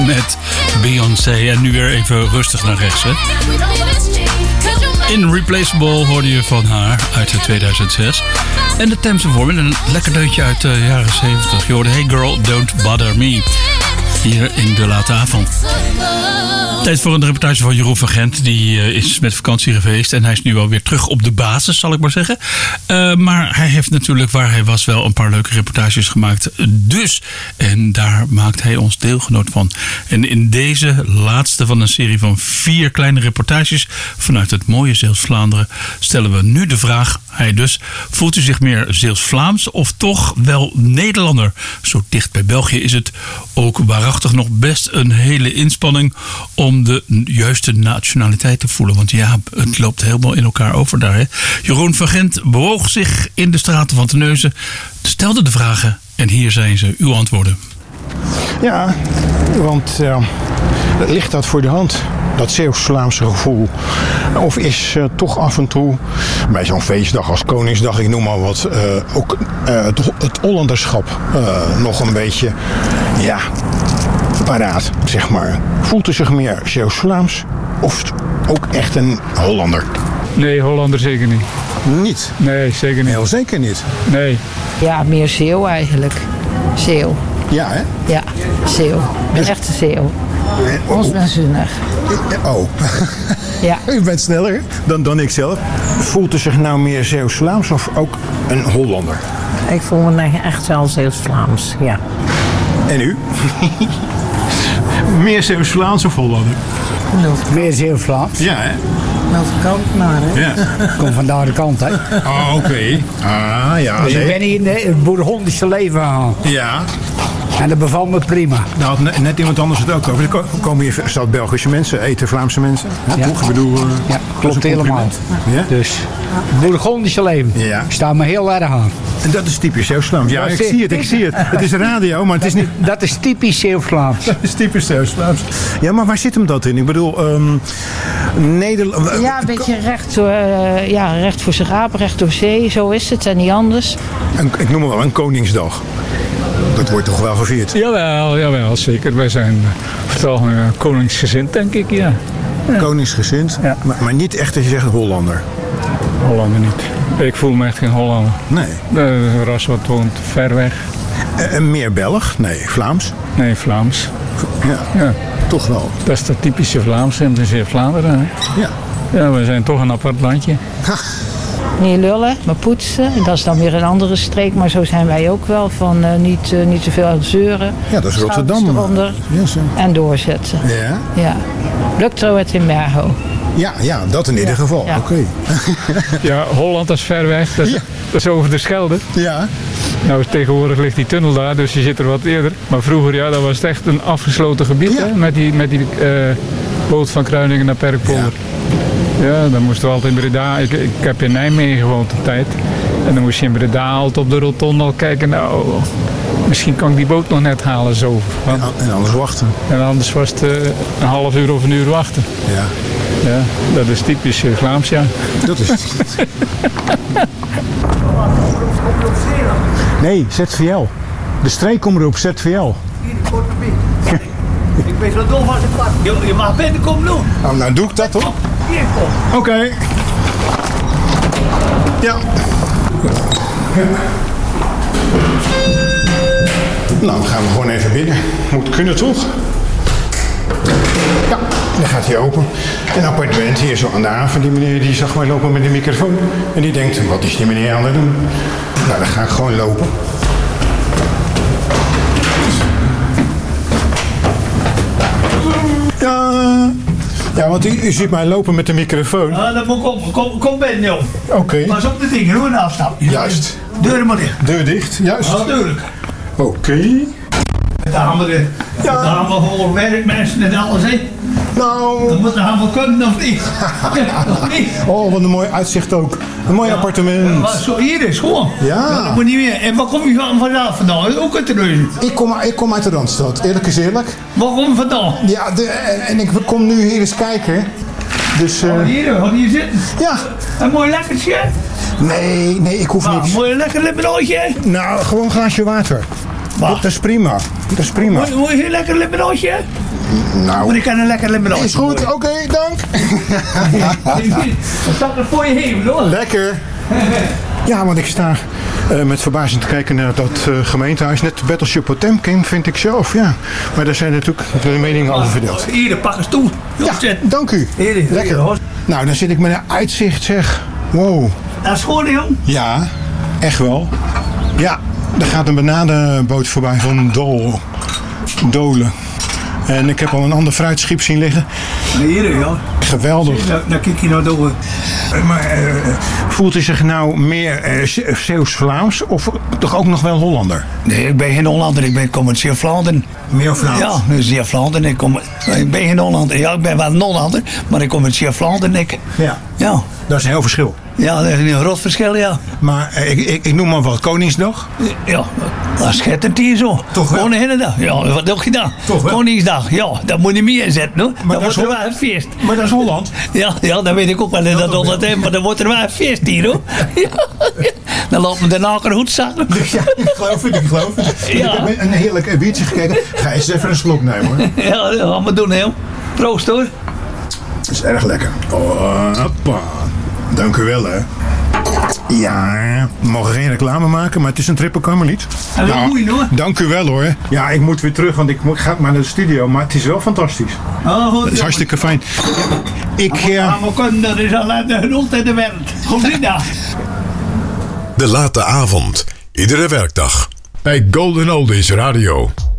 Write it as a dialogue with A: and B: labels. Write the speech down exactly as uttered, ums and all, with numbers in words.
A: met Beyoncé. En nu weer even rustig naar rechts, hè. Irreplaceable hoorde je van haar uit tweeduizend zes. En de Thames Vauban, een lekker deuntje uit de jaren zeventig. Je hoorde Hey Girl, Don't Bother Me. Hier in de late avond. Tijd voor een reportage van Jeroen van Gent. Die uh, is met vakantie geweest. En hij is nu alweer terug op de basis, zal ik maar zeggen. Uh, maar hij heeft natuurlijk, waar hij was, wel een paar leuke reportages gemaakt. Dus. En daar maakt hij ons deelgenoot van. En in deze laatste van een serie van vier kleine reportages vanuit het mooie Zeeuws-Vlaanderen stellen we nu de vraag. Hij dus. Voelt u zich meer Zeeuws-Vlaams of toch wel Nederlander? Zo dicht bij België is het ook waarachtig nog best een hele inspanning om de juiste nationaliteit te voelen. Want ja, het loopt helemaal in elkaar over daar. Hè? Jeroen van Gent bewoog zich in de straten van Terneuzen, stelde de vragen en hier zijn ze, uw antwoorden.
B: Ja, want uh, ligt dat voor de hand? Dat Zeeuws-Vlaamse gevoel. Of is uh, toch af en toe bij zo'n feestdag als Koningsdag, ik noem maar wat, uh, ook uh, het, het Hollanderschap uh, nog een beetje, ja, paraat, zeg maar. Voelt u zich meer Zeeuws-Vlaams of ook echt een Hollander?
C: Nee, Hollander zeker niet.
B: Niet?
C: Nee, zeker niet.
B: Heel zeker niet?
C: Nee.
D: Ja, meer Zeeuw eigenlijk. Zeeuw.
B: Ja, hè?
D: Ja, Zeeuw. Ik ben echt een Zeeuw. Ons ben zinnig.
B: Oh.
D: Ja.
B: U bent sneller dan, dan ik zelf. Voelt u zich nou meer Zeeuws-Vlaams of ook een Hollander?
E: Ik voel me echt wel Zeeuws-Vlaams, ja.
B: En u? Meer Zeeuws-Vlaams of Hollander?
E: Meer Zeeuws-Vlaams.
B: Ja, hè?
E: Nou, kant maar, hè?
B: Ja.
E: Kom van de andere kant, hè?
B: Oh, oké. Okay. Ah, ja.
E: Dus
B: nee.
E: ik ben hier in het boerenhondische leven aan.
B: Ja.
E: En dat bevalt me prima.
B: Nou, had net iemand anders het ook over. Er komen hier staat Belgische mensen, eten Vlaamse mensen. Ja,
E: ja.
B: Toch? Ik bedoel, uh,
E: ja, klopt helemaal.
B: Ja?
E: Dus, boerenhondische leven.
B: Ja.
E: Staat me heel erg aan.
B: En dat is typisch Zeeuws-Vlaams. Ja, ik zie het, ik zie het. Het is radio, maar het is niet...
E: Dat is typisch Zeeuws-Vlaams.
B: Dat is typisch Zeeuws-Vlaams. Ja, maar waar zit hem dat in? Ik bedoel, um, Nederland...
D: Ja, een beetje recht, uh, ja, recht voor zijn raap, recht door zee. Zo is het en niet anders.
B: Een, ik noem het wel een Koningsdag. Dat wordt toch wel gevierd?
C: Jawel, jawel, zeker. Wij zijn vooral uh, koningsgezind, denk ik, ja.
B: ja. Koningsgezind, ja. maar, maar niet echt dat je zegt Hollander.
C: Hollander niet. Ik voel me echt geen Hollander.
B: Nee.
C: Een ras wat woont ver weg.
B: Uh, meer Belg? Nee, Vlaams?
C: Nee, Vlaams.
B: Ja, ja. Toch wel.
C: Dat is dat typische Vlaamse in Zeeuws-Vlaanderen. Hè?
B: Ja.
C: Ja, we zijn toch een apart landje.
B: Ha.
D: Niet lullen, maar poetsen. Dat is dan weer een andere streek, maar zo zijn wij ook wel. Van uh, niet, uh, niet te veel zeuren.
B: Ja, dat is Rotterdam.
D: Eronder,
B: yes,
D: en doorzetten.
B: Ja.
D: Ja. Lukt er het in Merho.
B: Ja, ja, dat in ieder ja. geval.
D: Ja.
B: Oké. Okay.
C: Ja, Holland is ver weg. Dat is, ja. dat is over de Schelde.
B: Ja.
C: Nou, tegenwoordig ligt die tunnel daar, dus je zit er wat eerder. Maar vroeger, ja, dat was het echt een afgesloten gebied. Ja. Hè, met die, met die uh, boot van Kruiningen naar Perkpolder. Ja. Ja, dan moesten we altijd in Breda. Ik, ik heb in Nijmegen gewoond een tijd. En dan moest je in Breda altijd op de rotonde al kijken. Nou, misschien kan ik die boot nog net halen zo.
B: En, en anders wachten.
C: En anders was het uh, een half uur of een uur wachten.
B: Ja.
C: Ja, dat is typisch uh, Vlaams, ja.
B: Dat is... Nee, Z V L. De streekomroep Z V L.
F: Ik ben zo dom als een kwart. Je, je mag binnenkomen doen.
B: Nou, nou doe ik dat hoor.
F: Hier kom.
B: Oké. Okay. Ja. Nou, dan gaan we gewoon even binnen. Moet kunnen toch? Ja, dan gaat hij open. Een appartement hier zo aan de haven. Die meneer die zag mij lopen met de microfoon. En die denkt, wat is die meneer aan het doen? Nou, dan ga ik gewoon lopen. Ja, ja, want u, u ziet mij lopen met de microfoon.
F: Ja, dan moet kom, kom, kom binnen, joh.
B: Oké. Okay.
F: Pas op de dingen, hoor, een afstap.
B: Juist.
F: Deur maar dicht.
B: Deur dicht, juist.
F: Natuurlijk.
B: Oké. Okay.
F: Met de hameren, ja. Met de hamer voor werkmensen en alles, hè.
B: Nou.
F: Dan moet de hamer kunnen of niet. Of niet.
B: Oh, wat een mooi uitzicht ook. Een mooi ja. appartement.
F: Ja, zo hier is gewoon.
B: Ja.
F: Ja. Dat moet niet meer. En waar kom je van vandaan vandaan? Ook uit de Reuzen.
B: Ik kom, ik kom uit de Randstad, eerlijk is eerlijk.
F: Waar kom je vandaan?
B: Ja, de, en ik kom nu hier eens kijken. Dus, uh...
F: oh, hier, wat hier zitten?
B: Ja.
F: Een mooi lekkertje?
B: Nee, nee, ik hoef
F: nou,
B: niks.
F: Een mooi lekker lippendootje?
B: Nou, gewoon een glaasje water. Dat, dat is prima. Dat is prima.
F: Mooi, mooi lekker lippendootje?
B: Nou,
F: Maar ik kan een lekker lemon.
B: is goed. Oké, okay, dank.
F: Dat staat er voor je heen, hoor.
B: Lekker. Ja, want ik sta uh, met verbazing te kijken naar dat uh, gemeentehuis. Net Battleship Potemkin vind ik zelf, ja. Maar daar zijn natuurlijk de meningen over verdeeld.
F: Hier, pak eens toe.
B: Ja, dank u.
F: Hier,
B: lekker.
F: Hoor.
B: Nou, dan zit ik met een uitzicht, zeg. Wow.
F: Dat is goed, jong.
B: Ja, echt wel. Ja, er gaat een banadenboot voorbij van Dol. Dolen. En ik heb al een ander fruitschip zien liggen.
F: Hier, ja.
B: Geweldig.
F: Nou, nou kijk je nou door.
B: Maar uh, voelt u zich nou meer uh, Zeeuws-Vlaams of toch ook nog wel Hollander?
F: Nee, ik ben geen Hollander. Ik ben commercieel Vlaanderen.
B: Meer Vlaams?
F: Ja, dus zeer Vlaanderen. Ik, kom, ik ben geen Hollander. Ja, ik ben wel een Hollander, maar ik kom uit zeer Vlaanderen. Ik.
B: Ja.
F: Ja.
B: Dat is een heel verschil.
F: Ja, dat is een groot verschil, ja.
B: Maar uh, ik, ik, ik noem maar wat Koningsdag.
F: Ja, dat schittert hier zo.
B: Toch wel?
F: Koninginnedag. Ja, wat doe je dan?
B: Toch wel?
F: Koningsdag. Ja, dat moet je meer zetten, hoor.
B: Maar
F: Dan
B: dat
F: wordt
B: is
F: er
B: Hol-
F: wel een feest.
B: Maar dat is Holland.
F: Ja, ja, dat weet ik ook wel dat dat Holland is, maar dan wordt er wel een feest hier, hoor. Ja. Dan loopt me de naker goed zakken.
B: Ja, ik geloof het, ik geloof het.
F: Ja.
B: Ik heb een heerlijk biertje gekeken. Ga eens even een slok nemen, hoor.
F: Ja, dat gaan we doen, heel. Proost, hoor.
B: Dat is erg lekker. Oh, hoppa. Dank u wel, hè. Ja, we mogen geen reclame maken, maar het is een triple kamerlied.
F: En dat moet je, hoor.
B: Dank u wel, hoor. Ja, ik moet weer terug, want ik moet, ga maar naar de studio. Maar het is wel fantastisch.
F: Oh, goed,
B: Het is hartstikke fijn. Ik...
F: Ja,
B: Uh,
F: we kunnen er is al de genoeg in de wereld. Kom niet daar.
G: De late avond. Iedere werkdag. Bij Golden Oldies Radio.